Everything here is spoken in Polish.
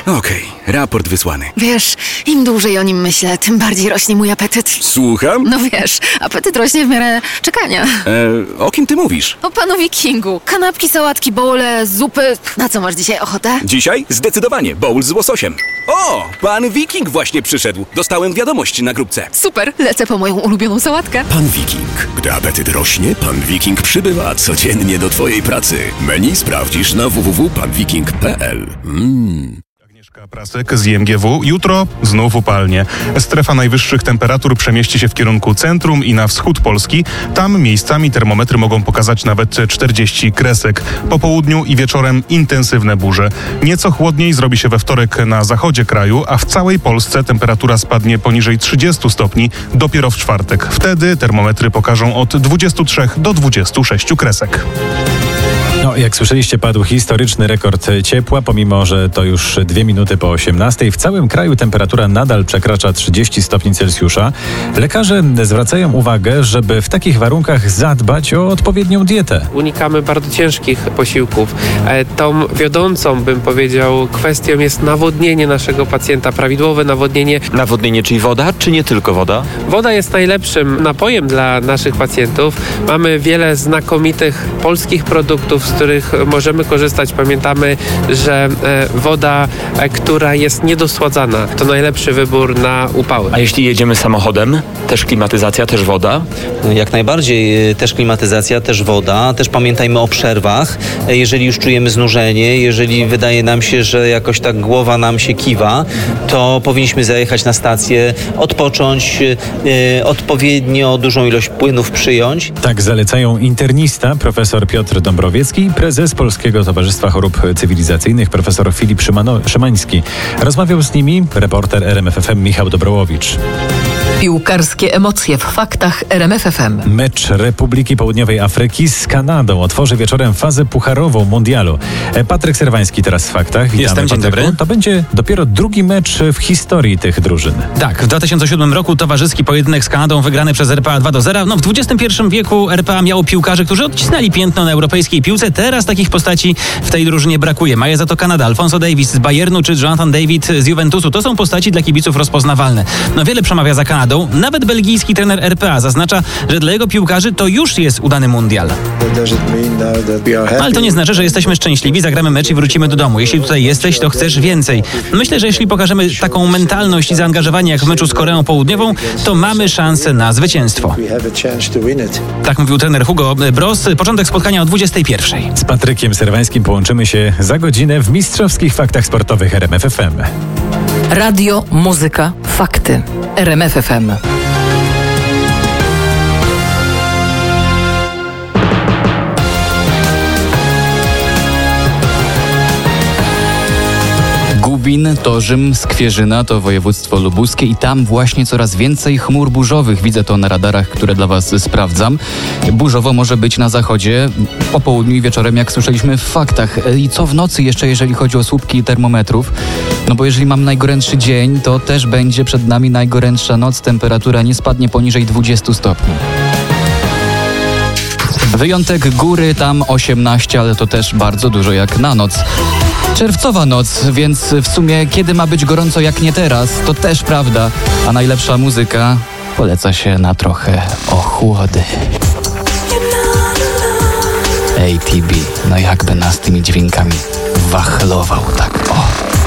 Okej, raport wysłany. Wiesz, im dłużej o nim myślę, tym bardziej rośnie mój apetyt. Słucham? No wiesz, apetyt rośnie w miarę czekania. O kim ty mówisz? O panu Wikingu. Kanapki, sałatki, bowle, zupy. Na co masz dzisiaj ochotę? Dzisiaj? Zdecydowanie, bowl z łososiem. O, pan Wiking właśnie przyszedł. Dostałem wiadomość na grupce. Super, lecę po moją ulubioną sałatkę. Pan Wiking. Gdy apetyt rośnie, Pan Wiking przybywa codziennie do Twojej pracy. Menu sprawdzisz na www.panwiking.pl. Agnieszka Prasek z IMGW. Jutro znów upalnie. Strefa najwyższych temperatur przemieści się w kierunku centrum i na wschód Polski. Tam miejscami termometry mogą pokazać nawet 40 kresek. Po południu i wieczorem intensywne burze. Nieco chłodniej zrobi się we wtorek na zachodzie kraju, a w całej Polsce temperatura spadnie poniżej 30 stopni dopiero w czwartek. Wtedy termometry pokażą od 23 do 26 kresek. No, jak słyszeliście, padł historyczny rekord ciepła, pomimo że to już 2 minuty po 18. W całym kraju temperatura nadal przekracza 30 stopni Celsjusza. Lekarze zwracają uwagę, żeby w takich warunkach zadbać o odpowiednią dietę. Unikamy bardzo ciężkich posiłków. Tą wiodącą, bym powiedział, kwestią jest nawodnienie naszego pacjenta, prawidłowe nawodnienie. Nawodnienie, czyli woda, czy nie tylko woda? Woda jest najlepszym napojem dla naszych pacjentów. Mamy wiele znakomitych polskich produktów, z których możemy korzystać. Pamiętamy, że woda, która jest niedosładzana, to najlepszy wybór na upały. A jeśli jedziemy samochodem, też klimatyzacja, też woda? Jak najbardziej, też klimatyzacja, też woda. Też pamiętajmy o przerwach. Jeżeli już czujemy znużenie, jeżeli wydaje nam się, że jakoś tak głowa nam się kiwa, to powinniśmy zajechać na stację, odpocząć, odpowiednio dużą ilość płynów przyjąć. Tak zalecają internista profesor Piotr Dąbrowiecki i prezes Polskiego Towarzystwa Chorób Cywilizacyjnych profesor Filip Szymański. Rozmawiał z nimi reporter RMF FM Michał Dobrołowicz. Piłkarskie emocje w faktach RMF FM. Mecz Republiki Południowej Afryki z Kanadą otworzy wieczorem fazę pucharową mundialu. Patryk Serwański teraz w faktach. Witamy. Jestem, dzień dobry. To będzie dopiero drugi mecz w historii tych drużyn. Tak, w 2007 roku towarzyski pojedynek z Kanadą wygrany przez RPA 2-0. No, w XXI wieku RPA miało piłkarzy, którzy odcisnęli piętno na europejskiej piłce. Teraz takich postaci w tej drużynie brakuje. Ma je za to Kanada. Alfonso Davies z Bayernu czy Jonathan David z Juventusu. To są postaci dla kibiców rozpoznawalne. No, wiele przemawia za Kanadą. Nawet belgijski trener RPA zaznacza, że dla jego piłkarzy to już jest udany mundial. Ale to nie znaczy, że jesteśmy szczęśliwi, zagramy mecz i wrócimy do domu. Jeśli tutaj jesteś, to chcesz więcej. Myślę, że jeśli pokażemy taką mentalność i zaangażowanie jak w meczu z Koreą Południową, to mamy szansę na zwycięstwo. Tak mówił trener Hugo Bross. Początek spotkania o 21:00. Z Patrykiem Serwańskim połączymy się za godzinę w mistrzowskich faktach sportowych RMF FM. Radio, muzyka, fakty. RMF FM. Gubin, Torzym, Skwierzyna to województwo lubuskie i tam właśnie coraz więcej chmur burzowych. Widzę to na radarach, które dla Was sprawdzam. Burzowo może być na zachodzie, po południu i wieczorem, jak słyszeliśmy w faktach. I co w nocy jeszcze, jeżeli chodzi o słupki termometrów? No bo jeżeli mam najgorętszy dzień, to też będzie przed nami najgorętsza noc. Temperatura nie spadnie poniżej 20 stopni. Wyjątek góry, tam 18, ale to też bardzo dużo jak na noc. Czerwcowa noc, więc w sumie kiedy ma być gorąco jak nie teraz, to też prawda. A najlepsza muzyka poleca się na trochę ochłody. ATB, no jakby nas tymi dźwiękami wachlował tak, o.